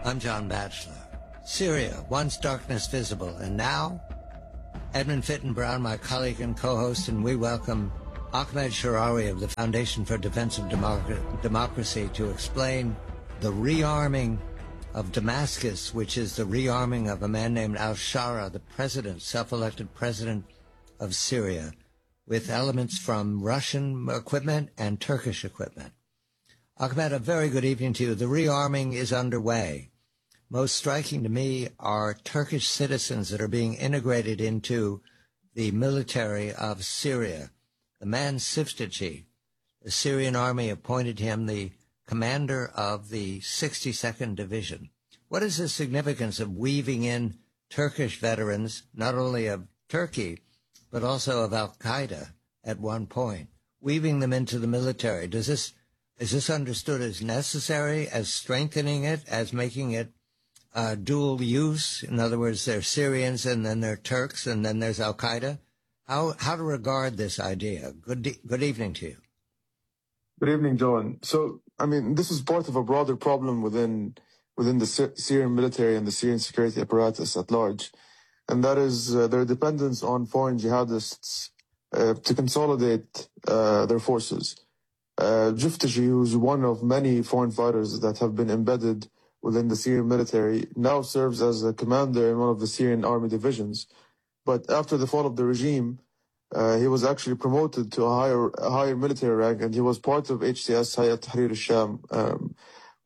I'm John Batchelor. Syria, once darkness visible, and now? Edmund Fitton Brown, my colleague and co-host, and we welcome Ahmed Sharawi of the Foundation for Defense of Democracy to explain the rearming of Damascus, which is the rearming of a man named al-Shara, the president, self-elected president of Syria, with elements from Russian equipment and Turkish equipment. Ahmed, a very good evening to you. The rearming is underway. Most striking to me are Turkish citizens that are being integrated into the military of Syria. The man Siftaci, the Syrian army appointed him the commander of the 62nd Division. What is the significance of weaving in Turkish veterans, not only of Turkey, but also of Al-Qaeda at one point, weaving them into the military? Is this understood as necessary, as strengthening it, as making it dual use? In other words, they're Syrians and then they're Turks and then there's Al-Qaeda. How to regard this idea? Good evening to you. Good evening, John. So, this is part of a broader problem within the Syrian military and the Syrian security apparatus at large, and that is their dependence on foreign jihadists to consolidate their forces. Siftaci, who's one of many foreign fighters that have been embedded within the Syrian military, now serves as a commander in one of the Syrian army divisions. But after the fall of the regime, he was actually promoted to a higher military rank, and he was part of HTS Hayat Tahrir al-Sham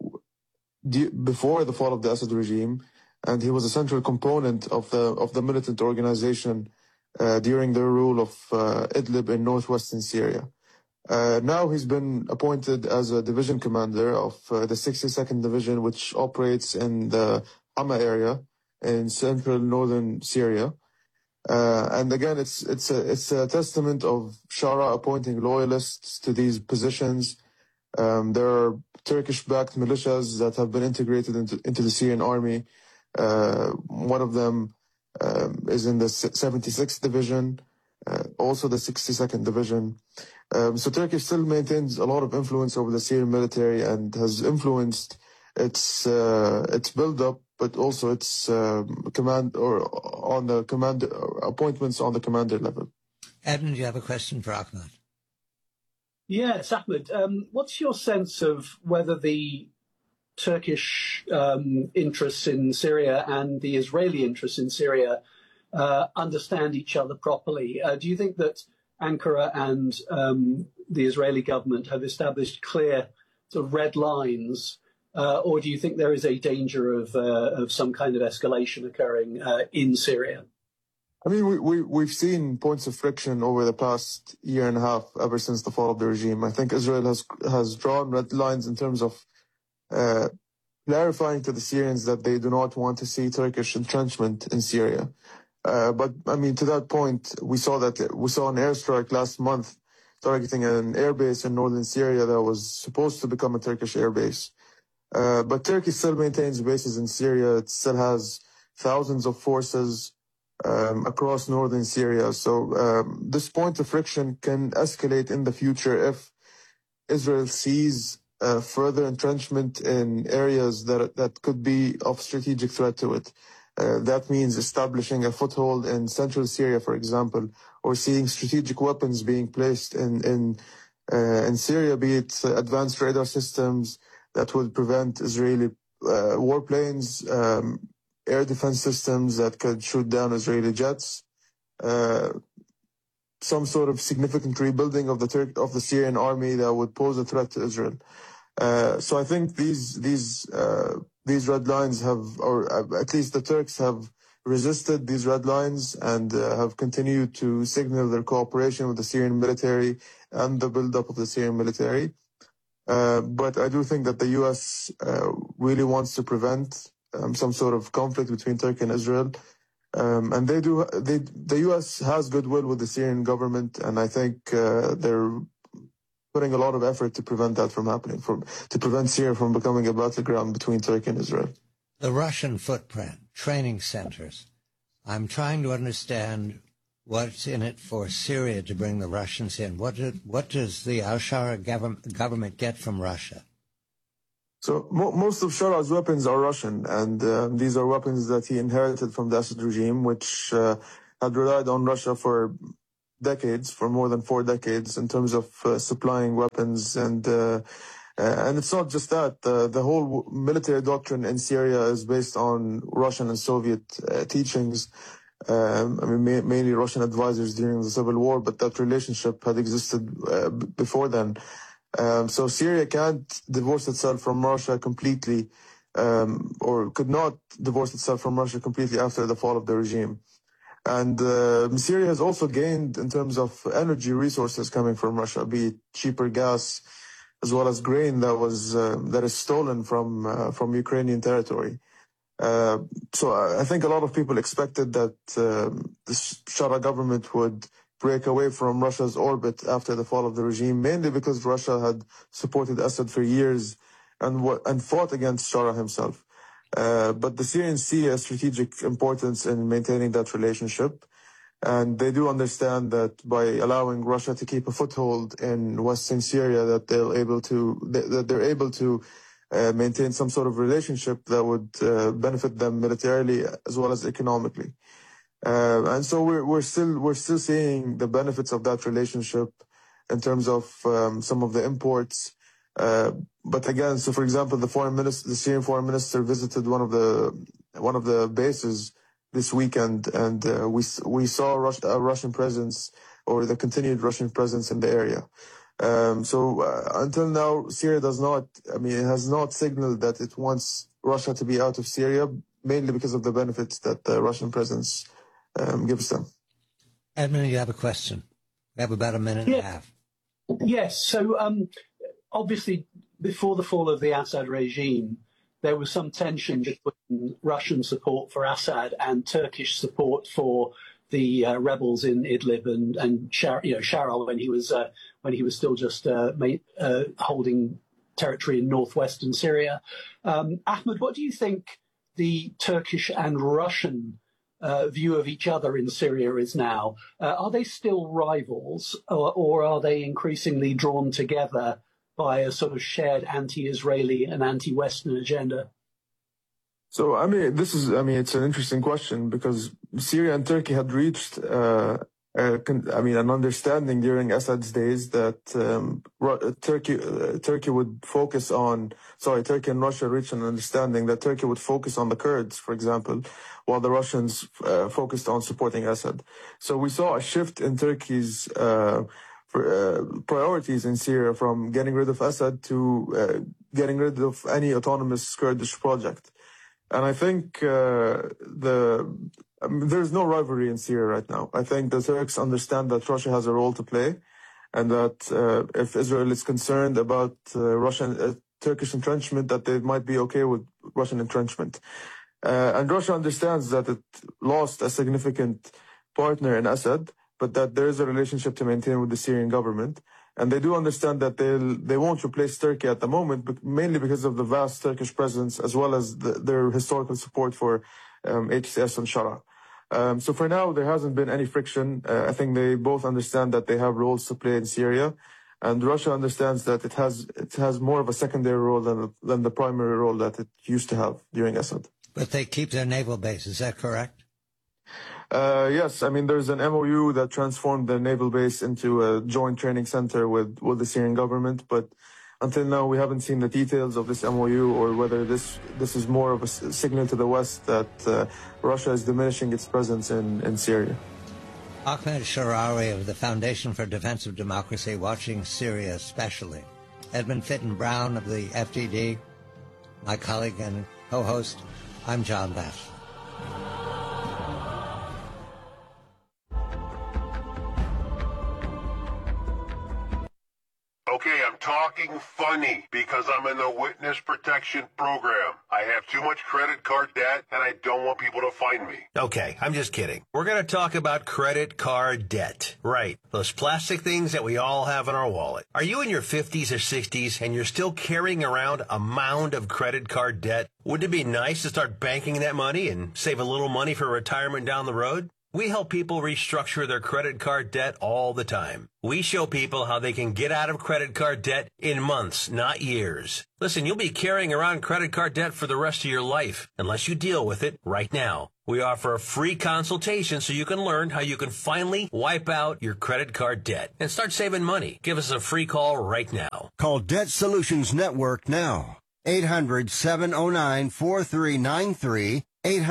before the fall of the Assad regime, and he was a central component of the militant organization during the rule of Idlib in northwestern Syria. Now he's been appointed as a division commander of the 62nd Division, which operates in the Hama area in central northern Syria. And again, it's a testament of Shara appointing loyalists to these positions. There are Turkish-backed militias that have been integrated into the Syrian army. One of them is in the 76th Division, also the 62nd Division. So Turkey still maintains a lot of influence over the Syrian military and has influenced its build-up, but also its command appointments on the commander level. Edmund, do you have a question for Ahmed? Yes, Ahmed. What's your sense of whether the Turkish interests in Syria and the Israeli interests in Syria understand each other properly? Do you think that Ankara and the Israeli government have established clear sort of red lines, or do you think there is a danger of some kind of escalation occurring in Syria? We've seen points of friction over the past year and a half, ever since the fall of the regime. I think Israel has drawn red lines in terms of clarifying to the Syrians that they do not want to see Turkish entrenchment in Syria. But to that point, we saw an airstrike last month targeting an airbase in northern Syria that was supposed to become a Turkish airbase. But Turkey still maintains bases in Syria. It still has thousands of forces across northern Syria. So this point of friction can escalate in the future if Israel sees further entrenchment in areas that could be of strategic threat to it. That means establishing a foothold in central Syria, for example, or seeing strategic weapons being placed in Syria, be it advanced radar systems that would prevent Israeli warplanes, air defense systems that could shoot down Israeli jets, some sort of significant rebuilding of the Syrian army that would pose a threat to Israel. So I think these red lines have, or at least the Turks have resisted these red lines and have continued to signal their cooperation with the Syrian military and the build-up of the Syrian military. But I do think that the U.S. Really wants to prevent some sort of conflict between Turkey and Israel. And the U.S. has goodwill with the Syrian government, and I think they're putting a lot of effort to prevent that from happening, to prevent Syria from becoming a battleground between Turkey and Israel. The Russian footprint, training centers. I'm trying to understand what's in it for Syria to bring the Russians in. What does the al-Shara government get from Russia? So most of Shara''s weapons are Russian, and these are weapons that he inherited from the Assad regime, which had relied on Russia for decades, for more than 4 decades, in terms of supplying weapons. And it's not just that. The whole military doctrine in Syria is based on Russian and Soviet teachings. Mainly Russian advisors during the civil war, but that relationship had existed before then. So Syria can't divorce itself from Russia completely, or could not divorce itself from Russia completely after the fall of the regime. And Syria has also gained in terms of energy resources coming from Russia, be it cheaper gas as well as grain that is stolen from Ukrainian territory. So I think a lot of people expected that the Shara government would break away from Russia's orbit after the fall of the regime, mainly because Russia had supported Assad for years and fought against Shara himself. But the Syrians see a strategic importance in maintaining that relationship, and they do understand that by allowing Russia to keep a foothold in western Syria, that they're able to maintain some sort of relationship that would benefit them militarily as well as economically. And so we're still seeing the benefits of that relationship in terms of some of the imports. But again, so for example, the Syrian foreign minister visited one of the bases this weekend, and we saw a Russian presence, or the continued Russian presence in the area. So until now, Syria it has not signaled that it wants Russia to be out of Syria, mainly because of the benefits that the Russian presence gives them. Edmund, you have a question. We have about a minute and a half. Yes. So obviously, before the fall of the Assad regime, there was some tension between Russian support for Assad and Turkish support for the rebels in Idlib and Shara when he was still just holding territory in northwestern Syria. Ahmed, what do you think the Turkish and Russian view of each other in Syria is now? Are they still rivals, or are they increasingly drawn together by a sort of shared anti-Israeli and anti-Western agenda? So, it's an interesting question, because Syria and Turkey had reached, an understanding during Assad's days that Turkey and Russia reached an understanding that Turkey would focus on the Kurds, for example, while the Russians focused on supporting Assad. So we saw a shift in Turkey's priorities in Syria from getting rid of Assad to getting rid of any autonomous Kurdish project. And I think there's no rivalry in Syria right now. I think the Turks understand that Russia has a role to play, and that if Israel is concerned about Turkish entrenchment, that they might be okay with Russian entrenchment. And Russia understands that it lost a significant partner in Assad, but that there is a relationship to maintain with the Syrian government. And they do understand that they won't replace Turkey at the moment, but mainly because of the vast Turkish presence, as well as their historical support for HTS and Shara. So for now, there hasn't been any friction. I think they both understand that they have roles to play in Syria, and Russia understands that it has more of a secondary role than the primary role that it used to have during Assad. But they keep their naval base, is that correct? Yes, there's an MOU that transformed the naval base into a joint training center with the Syrian government, but until now we haven't seen the details of this MOU, or whether this is more of a signal to the West that Russia is diminishing its presence in Syria. Ahmed Sharawi of the Foundation for Defense of Democracy, watching Syria especially. Edmund Fitton Brown of the FDD, my colleague and co-host. I'm John Bass. Okay, I'm talking funny because I'm in the witness protection program. I have too much credit card debt, and I don't want people to find me. Okay, I'm just kidding. We're going to talk about credit card debt. Right, those plastic things that we all have in our wallet. Are you in your 50s or 60s and you're still carrying around a mound of credit card debt? Wouldn't it be nice to start banking that money and save a little money for retirement down the road? We help people restructure their credit card debt all the time. We show people how they can get out of credit card debt in months, not years. Listen, you'll be carrying around credit card debt for the rest of your life unless you deal with it right now. We offer a free consultation so you can learn how you can finally wipe out your credit card debt and start saving money. Give us a free call right now. Call Debt Solutions Network now. 800-709-4393.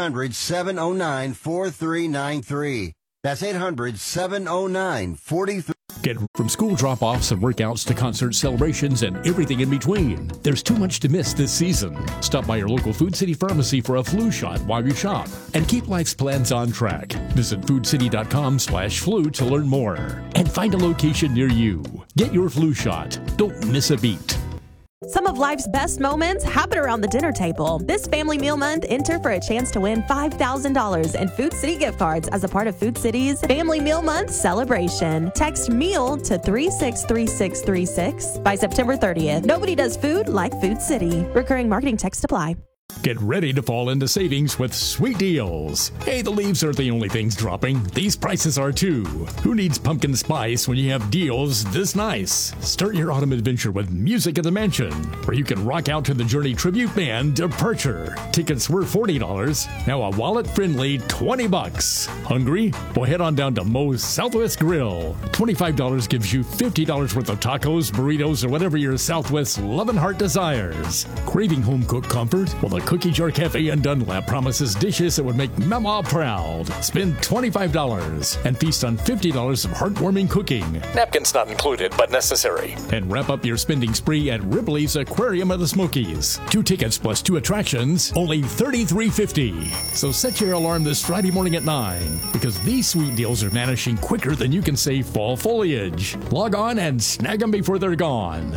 800-709-4393. That's 800-709-4393. Get from school drop-offs and workouts to concert celebrations and everything in between. There's too much to miss this season. Stop by your local Food City pharmacy for a flu shot while you shop. And keep life's plans on track. Visit foodcity.com/flu to learn more. And find a location near you. Get your flu shot. Don't miss a beat. Some of life's best moments happen around the dinner table. This Family Meal Month, enter for a chance to win $5,000 in Food City gift cards as a part of Food City's Family Meal Month celebration. Text MEAL to 363636 by September 30th. Nobody does food like Food City. Recurring marketing text apply. Get ready to fall into savings with sweet deals. Hey, the leaves aren't the only things dropping. These prices are too. Who needs pumpkin spice when you have deals this nice? Start your autumn adventure with Music at the Mansion, where you can rock out to the Journey tribute band Departure. Tickets were $40, now a wallet-friendly $20. Hungry? Well, head on down to Moe's Southwest Grill. $25 gives you $50 worth of tacos, burritos, or whatever your Southwest loving heart desires. Craving home-cooked comfort? Well, the Cookie Jar Cafe in Dunlap promises dishes that would make Mama proud. Spend $25 and feast on $50 of heartwarming cooking. Napkins not included, but necessary. And wrap up your spending spree at Ripley's Aquarium of the Smokies. 2 tickets plus 2 attractions, only $33.50. So set your alarm this Friday morning at 9, because these sweet deals are vanishing quicker than you can save fall foliage. Log on and snag them before they're gone.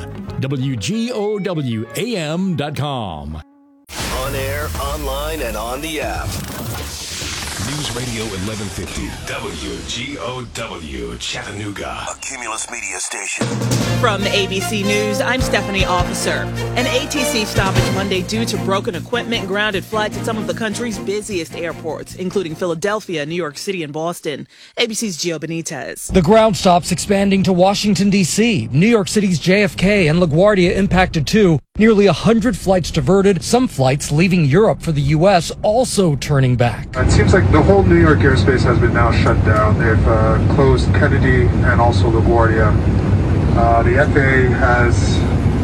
WGOWAM.com. On air, online, and on the app. News Radio 1150, WGOW, Chattanooga. A Cumulus Media station. From ABC News, I'm Stephanie Officer. An ATC stoppage Monday due to broken equipment and grounded flights at some of the country's busiest airports, including Philadelphia, New York City, and Boston. ABC's Gio Benitez. The ground stops expanding to Washington, D.C. New York City's JFK and LaGuardia impacted too. Nearly 100 flights diverted, some flights leaving Europe for the U.S. also turning back. It seems like the whole New York airspace has been now shut down. They've closed Kennedy and also LaGuardia. The FAA has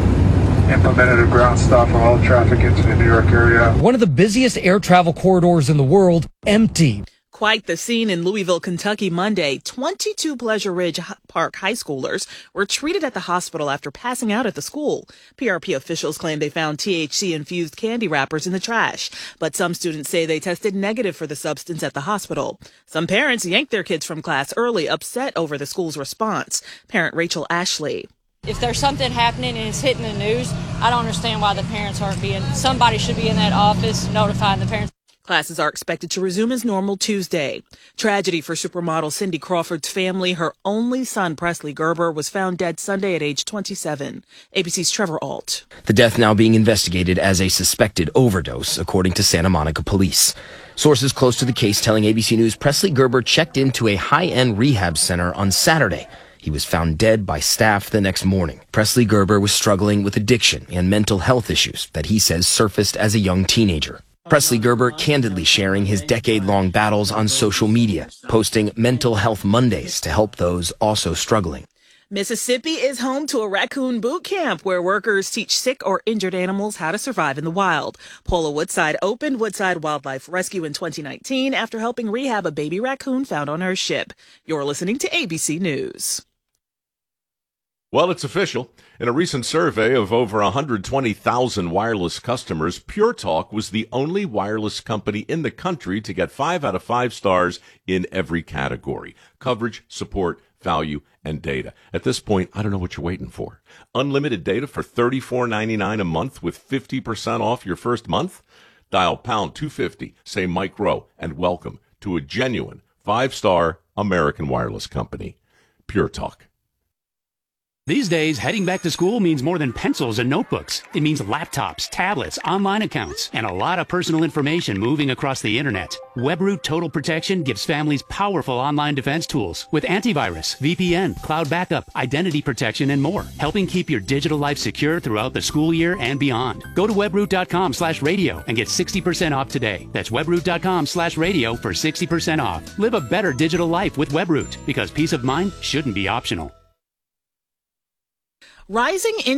implemented a ground stop for all traffic into the New York area. One of the busiest air travel corridors in the world, empty. Quite the scene in Louisville, Kentucky Monday. 22 Pleasure Ridge Park high schoolers were treated at the hospital after passing out at the school. PRP officials claim they found THC-infused candy wrappers in the trash, but some students say they tested negative for the substance at the hospital. Some parents yanked their kids from class early, upset over the school's response. Parent Rachel Ashley. If there's something happening and it's hitting the news, I don't understand why the parents aren't somebody should be in that office notifying the parents. Classes are expected to resume as normal Tuesday. Tragedy for supermodel Cindy Crawford's family. Her only son, Presley Gerber, was found dead Sunday at age 27. ABC's Trevor Ault. The death now being investigated as a suspected overdose, according to Santa Monica police. Sources close to the case telling ABC News Presley Gerber checked into a high-end rehab center on Saturday. He was found dead by staff the next morning. Presley Gerber was struggling with addiction and mental health issues that he says surfaced as a young teenager. Presley Gerber candidly sharing his decade-long battles on social media, posting Mental Health Mondays to help those also struggling. Mississippi is home to a raccoon boot camp where workers teach sick or injured animals how to survive in the wild. Paula Woodside opened Woodside Wildlife Rescue in 2019 after helping rehab a baby raccoon found on her ship. You're listening to ABC News. Well, it's official. In a recent survey of over 120,000 wireless customers, Pure Talk was the only wireless company in the country to get 5 out of 5 stars in every category: coverage, support, value, and data. At this point, I don't know what you're waiting for. Unlimited data for $34.99 a month with 50% off your first month? Dial pound 250, say Mike Rowe, and welcome to a genuine 5-star American wireless company, Pure Talk. These days, heading back to school means more than pencils and notebooks. It means laptops, tablets, online accounts, and a lot of personal information moving across the internet. WebRoot Total Protection gives families powerful online defense tools with antivirus, VPN, cloud backup, identity protection, and more, helping keep your digital life secure throughout the school year and beyond. Go to webroot.com/radio and get 60% off today. That's webroot.com/radio for 60% off. Live a better digital life with WebRoot, because peace of mind shouldn't be optional. Rising